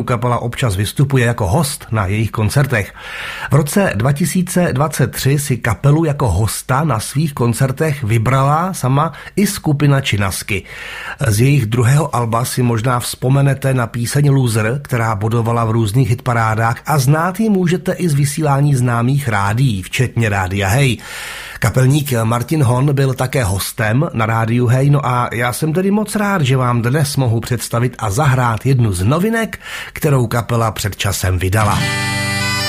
kapela občas vystupuje jako host na jejich koncertech. V roce 2023 si kapelu jako hosta na svých koncertech vybrala sama i skupina Činasky. Z jejich druhého alba si možná vzpomenete na píseň Loser, která bodovala v různých hitparádách a znát ji můžete i z vysílání známých rádií, včetně Rádia Hey. Kapelník Martin Hon byl také hostem na Rádiu Hey, no a já jsem tedy moc rád, že vám dnes mohu představit a zahrát jednu z novinek, kterou kapela před časem vydala.